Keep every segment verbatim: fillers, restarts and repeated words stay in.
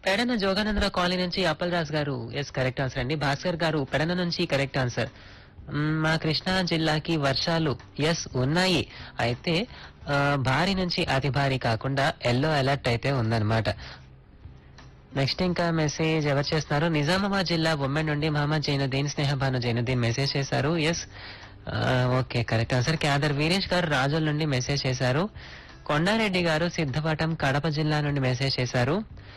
Pedana Jogananda Rao colony నుంచి అప్పల్ రాజ్ గారు yes correct answer అండి. భాస్కర్ గారు పెడన నుంచి కరెక్ట్ ఆన్సర్. మ్మ్, మా కృష్ణా జిల్లాకి వర్షాలు ఎస్ ఉన్నాయి. అయితే ఆ, భారీ నుంచి అతి భారీ కాకుండా ఎల్లో అలర్ట్ అయితే ఉందన్నమాట. నెక్స్ట్ ఇంకా మెసేజ్ ఎవరు చేస్తున్నారు? నిజామాబాద్ జిల్లా బొమ్మెన్ నుండి మహమ్మద్ జైనుద్దీన్ స్నేహబాను జైనుద్దీన్ మెసేజ్ చేశారు. Yes okay correct answer. క్యాదర్ వీరేష్ గారు రాజుల నుండి మెసేజ్ చేశారు. కొండారెడ్డి గారు సిద్ధవటం కడప జిల్లా నుండి మెసేజ్ చేశారు.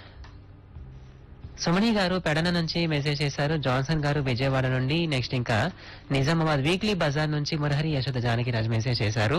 సుమణి గారు పెడన నుంచి మెసేజ్ చేశారు. జాన్సన్ గారు విజయవాడ నుండి. నెక్స్ట్ ఇంకా నిజామాబాద్ వీక్లీ బజార్ నుంచి మురహరి యశోద జానకి రాజ్ మెసేజ్ చేశారు.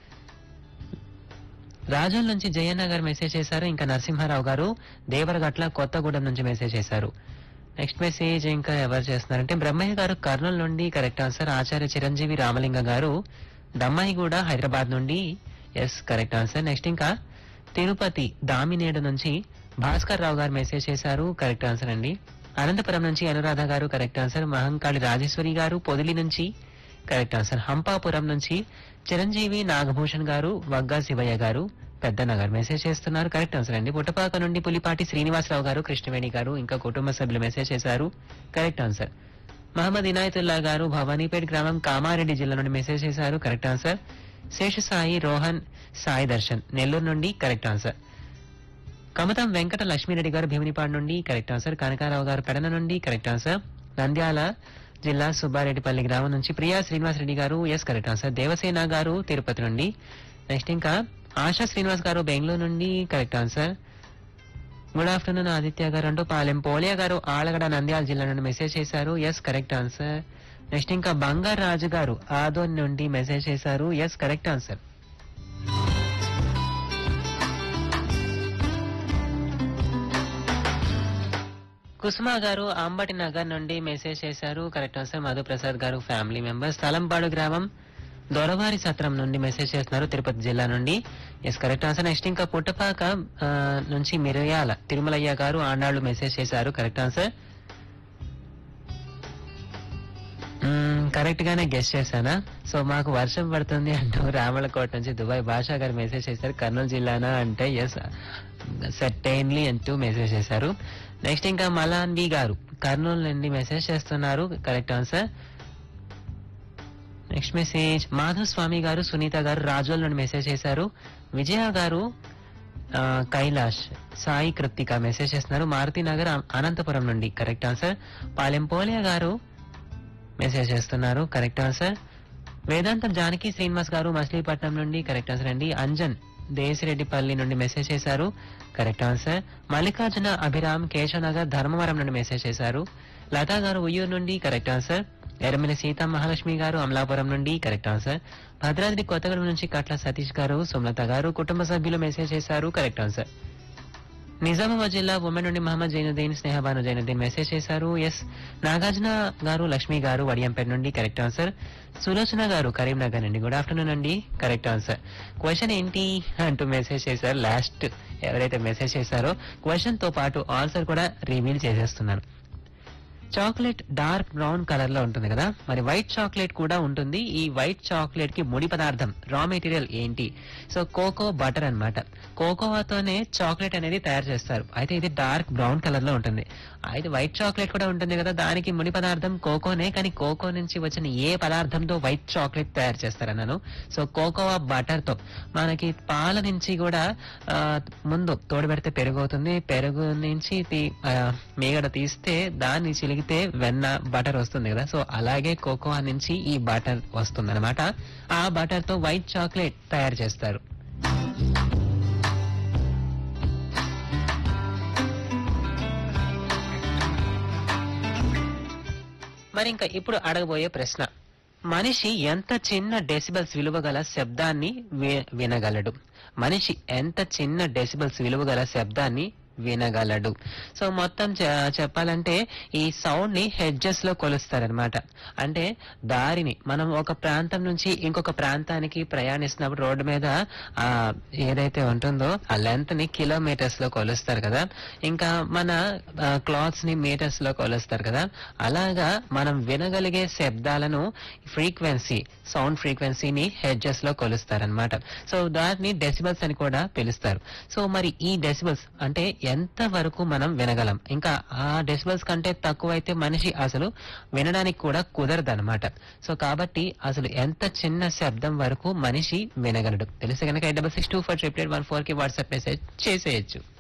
రాజుల నుంచి జయన్న గారు మెసేజ్ చేశారు. ఇంకా నరసింహారావు గారు దేవరగట్ల కొత్తగూడెం నుంచి మెసేజ్ చేశారు. నెక్స్ట్ మెసేజ్ ఇంకా ఎవరు చేస్తున్నారంటే బ్రహ్మయ్య గారు కర్నూలు నుండి కరెక్ట్ ఆన్సర్. ఆచార్య చిరంజీవి రామలింగ గారు దమ్మాయిగూడ హైదరాబాద్ నుండి ఎస్ కరెక్ట్ ఆన్సర్. నెక్స్ట్ ఇంకా తిరుపతి దామినేడు నుంచి భాస్కర్ రావు గారు మెసేజ్ చేశారు. కరెక్ట్ ఆన్సర్ అండి. అనంతపురం నుంచి అనురాధ గారు కరెక్ట్ ఆన్సర్. మహంకాళి రాజేశ్వరి గారు పొదిలి నుంచి కరెక్ట్ ఆన్సర్. హంపాపురం నుంచి చిరంజీవి నాగభూషణ్ గారు వగ్గా శివయ్య గారు పెద్దనగర్ మెసేజ్ చేస్తున్నారు. కరెక్ట్ ఆన్సర్ అండి. పుట్టపాక నుండి పులిపాటి శ్రీనివాసరావు గారు కృష్ణవేణి గారు ఇంకా కుటుంబ సభ్యులు మెసేజ్ చేశారు. Correct answer. మహమ్మద్ ఇనాయతుల్లా గారు భవానీపేట్ గ్రామం కామారెడ్డి జిల్లా నుండి మెసేజ్ చేశారు. Correct answer. శేషసాయి రోహన్ సాయి దర్శన్ నెల్లూరు నుండి కరెక్ట్ ఆన్సర్. కమతం వెంకట లక్ష్మీరెడ్డి గారు భీమినిపాడు నుండి కరెక్ట్ ఆన్సర్. కనకారావు గారు పెడన నుండి కరెక్ట్ ఆన్సర్. నంద్యాల జిల్లా సుబ్బారెడ్డిపల్లి గ్రామం నుంచి ప్రియా శ్రీనివాస్ రెడ్డి గారు ఎస్ కరెక్ట్ ఆన్సర్. దేవసేన గారు తిరుపతి నుండి. నెక్స్ట్ ఇంకా ఆశా శ్రీనివాస్ గారు బెంగళూరు నుండి correct answer. Good afternoon Aditya గారు అంటూ పాలెం పోలియా గారు ఆలగడ నంద్యాల జిల్లా నుండి మెసేజ్ చేశారు. Yes correct answer. నెక్స్ట్ ఇంకా బంగారు రాజు గారు ఆదోన్ నుండి మెసేజ్ చేశారు. Yes correct answer. కుసుమ గారు అంబటి నగర్ నుండి మెసేజ్ చేశారు. Correct answer. మధుప్రసాద్ గారు ఫ్యామిలీ మెంబర్స్ తలంపాడు గ్రామం దొరవారి సత్రం నుండి మెసేజ్ చేస్తున్నారు తిరుపతి జిల్లా నుండి. Yes correct answer. నెక్స్ట్ ఇంకా పుట్టపాక ఆ, నుంచి మిరయాల తిరుమలయ్య గారు ఆండాళ్లు మెసేజ్ చేశారు. Correct answer. కరెక్ట్ గానే గెస్ట్ చేశానా? సో మాకు వర్షం పడుతుంది అంటూ రామలకోట నుంచి దుబాయ్ భాషా గారు మెసేజ్ చేశారు. కర్నూలు జిల్లానా అంటే ఎస్ సర్టైన్లీ అంటూ మెసేజ్ చేశారు. నెక్స్ట్ ఇంకా మలాన్వి గారు కర్నూలు నుండి మెసేజ్ చేస్తున్నారు. Correct answer. Next message Madhav స్వామి గారు సునీత గారు రాజోల్ నుండి మెసేజ్ చేశారు. విజయ గారు ఆ, కైలాష్ సాయి కృతిక మెసేజ్ చేస్తున్నారు. మారుతి నగర్ అనంతపురం నుండి కరెక్ట్ ఆన్సర్. పాలెం పోలియా గారు మెసేజ్ చేస్తున్నారు. Correct answer. వేదాంతం జానకి శ్రీనివాస్ గారు మచిలీపట్నం నుండి కరెక్ట్ ఆన్సర్ అండి. అంజన్ దేశిరెడ్డిపల్లి నుండి మెసేజ్ చేశారు. Correct answer. మల్లికార్జున అభిరామ్ కేశవనగర్ ధర్మవరం నుండి మెసేజ్ చేశారు. లతా గారు ఉయ్యూరు నుండి కరెక్ట్ ఆన్సర్. ఎర్రమిల్లి సీతా మహాలక్ష్మి గారు అమలాపురం నుండి కరెక్ట్ ఆన్సర్. భద్రాద్రి కొత్తగూడెం నుంచి కట్ల సతీష్ గారు సుమలత గారు కుటుంబ సభ్యులు మెసేజ్ చేశారు. Correct answer. నిజామాబాద్ జిల్లా ఉమెన్ నుండి మహమ్మద్ జైనుద్దీన్ స్నేహబాను జైనుద్దీన్ మెసేజ్ చేశారు. ఎస్ నాగార్జున గారు లక్ష్మి గారు వడియంపేట నుండి కరెక్ట్ ఆన్సర్. సులోచన గారు కరీంనగర్ నుండి గుడ్ ఆఫ్టర్నూన్ అండి కరెక్ట్ ఆన్సర్. క్వశ్చన్ ఏంటి అంటూ మెసేజ్ చేశారు. లాస్ట్ ఎవరైతే మెసేజ్ చేశారో క్వశ్చన్ తో పాటు ఆన్సర్ కూడా రివీల్ చేసేస్తున్నాను. చాక్లెట్ డార్క్ బ్రౌన్ కలర్ లో ఉంటుంది కదా, మరి వైట్ చాక్లెట్ కూడా ఉంటుంది. ఈ వైట్ చాక్లెట్ కి ముడి పదార్థం రా మెటీరియల్ ఏంటి? సో కోకో బటర్ అన్నమాట. కోకోవాతోనే చాక్లెట్ అనేది తయారు చేస్తారు. అయితే ఇది డార్క్ బ్రౌన్ కలర్ లో ఉంటుంది. అయితే వైట్ చాక్లెట్ కూడా ఉంటుంది కదా, దానికి ముడి పదార్థం కోకోనే. కానీ కోకో నుంచి వచ్చిన ఏ పదార్థంతో వైట్ చాక్లెట్ తయారు చేస్తారన్నాను. సో కోకోవా బటర్ తో మనకి పాల నుంచి కూడా ఆ, ముందు తోడు పెడితే పెరుగు అవుతుంది. పెరుగు నుంచి తీ- ఆ, మీగడ తీస్తే దాన్ని చిలిగితే వెన్న బటర్ వస్తుంది కదా. సో అలాగే కోకోవా నుంచి ఈ బటర్ వస్తుంది అనమాట. ఆ బటర్ తో వైట్ చాక్లెట్ తయారు చేస్తారు. మరి ఇంకా ఇప్పుడు అడగబోయే ప్రశ్న, మనిషి ఎంత చిన్న డెసిబల్స్ విలువ గల శబ్దాన్ని వి- వినగలడు? మనిషి ఎంత చిన్న డెసిబల్స్ విలువ గల శబ్దాన్ని వినగలడు? సో మొత్తం చె- చెప్పాలంటే ఈ సౌండ్ ని హెడ్జెస్ లో కొలుస్తారనమాట. అంటే దారిని మనం ఒక ప్రాంతం నుంచి ఇంకొక ప్రాంతానికి ప్రయాణిస్తున్నప్పుడు రోడ్డు మీద ఆ ఏదైతే ఉంటుందో ఆ లెంత్ ని కిలోమీటర్స్ లో కొలుస్తారు కదా. ఇంకా మన క్లాత్స్ ని మీటర్స్ లో కొలుస్తారు కదా. అలాగా మనం వినగలిగే శబ్దాలను ఫ్రీక్వెన్సీ సౌండ్ ఫ్రీక్వెన్సీని హెడ్జెస్ లో కొలుస్తారనమాట. సో దాన్ని డెసిబల్స్ అని కూడా పిలుస్తారు. సో మరి ఈ డెసిబల్స్ అంటే ఎంత వరకు మనం వినగలం. ఇంకా ఆ డెసిబల్స్ కంటే తక్కువైతే మనిషి అసలు వినడానికి కూడా కుదరదన్నమాట. సో కాబట్టి అసలు ఎంత చిన్న శబ్దం వరకు మనిషి వినగలడు తెలిస్తే కనుక eight double six two four triple eight one four కి వాట్సాప్ మెసేజ్ చేసేయచ్చు.